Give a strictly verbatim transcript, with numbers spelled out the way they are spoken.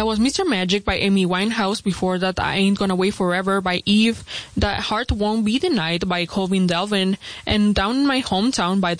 That was Mister Magic by Amy Winehouse. Before that, I Ain't Gonna Wait Forever by Eve. That Heart Won't Be Denied by Colvin Delvin. And Down in My Hometown by